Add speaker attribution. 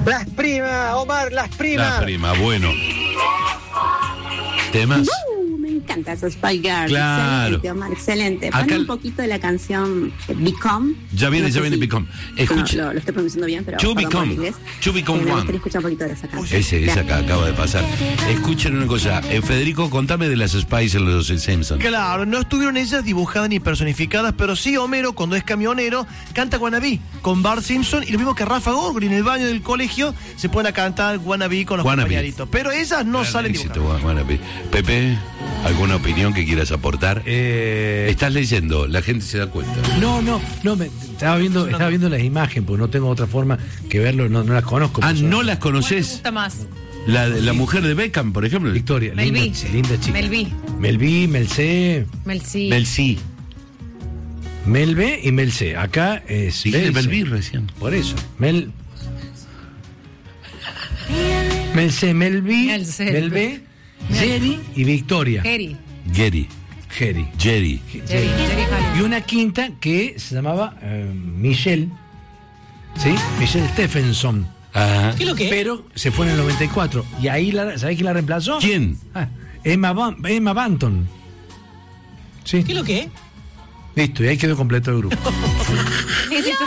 Speaker 1: Las primas, Omar, las primas.
Speaker 2: Las primas, bueno. ¿Temas?
Speaker 3: Me encanta esos Spy Girls.
Speaker 2: Claro.
Speaker 3: Excelente, Omar, excelente.
Speaker 2: Acá
Speaker 3: Pon un poquito de la canción Become.
Speaker 2: Ya viene Become. Escucha.
Speaker 3: No, lo estoy pronunciando bien, pero
Speaker 2: To
Speaker 3: perdón por el
Speaker 2: Become.
Speaker 3: inglés.
Speaker 2: To Become
Speaker 3: Me
Speaker 2: One.
Speaker 3: gustaría escuchar un poquito de esa canción.
Speaker 2: Ese acá acaba de pasar. Escuchen una cosa. Federico, contame de las Spice en los Simpsons.
Speaker 4: Claro, no estuvieron ellas dibujadas ni personificadas, pero sí Homero, cuando es camionero, canta Wannabe con Bart Simpson, y lo mismo que Rafa Gorgori en el baño del colegio se ponen a cantar Wannabe con los compañeritos. Pero ellas no salen dibujadas.
Speaker 2: Wannabe. Pepe, ¿alguna opinión que quieras aportar? Estás leyendo, la gente se da cuenta.
Speaker 5: No, estaba viendo las imágenes, porque no tengo otra forma que verlo, no las conozco.
Speaker 2: ¿No las
Speaker 6: ¿Cuál te
Speaker 2: conoces?
Speaker 6: gusta más?
Speaker 2: La mujer de Beckham, por ejemplo.
Speaker 5: Victoria,
Speaker 6: Melví.
Speaker 5: linda chica.
Speaker 6: Melví.
Speaker 5: Melce.
Speaker 6: Melcí.
Speaker 5: Melbe y Melce. Acá es
Speaker 2: Melví recién.
Speaker 5: Por eso. Melce, Melví, Melbe, Jerry y Victoria.
Speaker 6: Jerry.
Speaker 2: Jerry.
Speaker 5: Y una quinta que se llamaba Michelle. ¿Sí? Michelle Stephenson.
Speaker 2: Ajá.
Speaker 7: ¿Qué es lo que es?
Speaker 5: Pero se fue en el 94. Y ahí, ¿sabés quién la reemplazó?
Speaker 2: ¿Quién?
Speaker 5: Emma Banton. ¿Sí?
Speaker 7: ¿Qué es lo que es?
Speaker 5: Listo, y ahí quedó completo el grupo.